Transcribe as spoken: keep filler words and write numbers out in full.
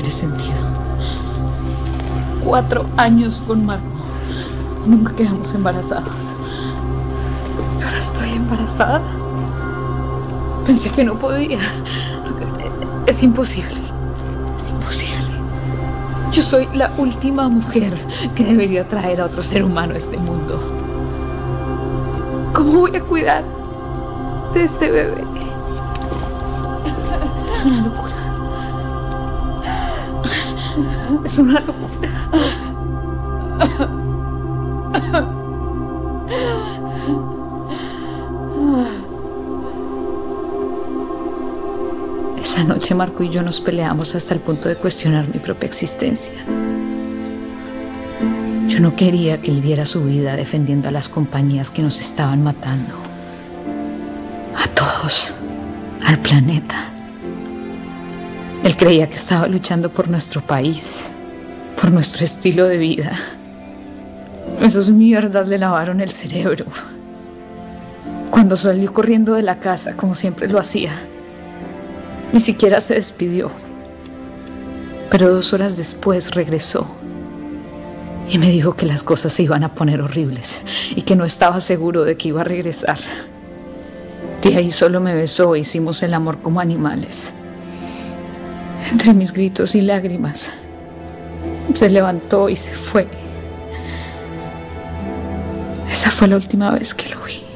tiene sentido. Cuatro años con Marco. Nunca quedamos embarazados. Y ahora estoy embarazada. Pensé que no podía. Es imposible. Es imposible. Yo soy la última mujer que debería traer a otro ser humano a este mundo. ¿Cómo voy a cuidar de este bebé? Esto es una locura. Es una locura. Esa noche Marco y yo nos peleamos hasta el punto de cuestionar mi propia existencia. Yo no quería que él diera su vida defendiendo a las compañías que nos estaban matando. A todos. Al planeta. Él creía que estaba luchando por nuestro país, por nuestro estilo de vida. Esos mierdas le lavaron el cerebro. Cuando salió corriendo de la casa, como siempre lo hacía, ni siquiera se despidió. Pero dos horas después regresó y me dijo que las cosas se iban a poner horribles y que no estaba seguro de que iba a regresar. De ahí solo me besó e hicimos el amor como animales. Entre mis gritos y lágrimas, se levantó y se fue. Esa fue la última vez que lo vi.